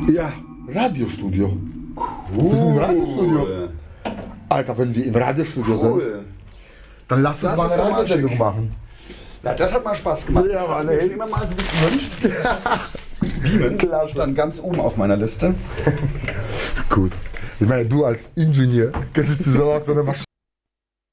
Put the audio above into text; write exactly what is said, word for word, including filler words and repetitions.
Ja, Radiostudio. Cool. Wir sind im Radiostudio. Alter, wenn wir im Radiostudio Cool. sind, dann lass uns Das mal ist eine doch mal Radiosendung schick. machen. Ja, das hat mal Spaß gemacht. Ja, Das Mann, hat mir ey. schon immer mal gewünscht. Beamen Klasse. stand ganz oben auf meiner Liste. Gut. Ich meine, du als Ingenieur könntest du sowas so eine Maschine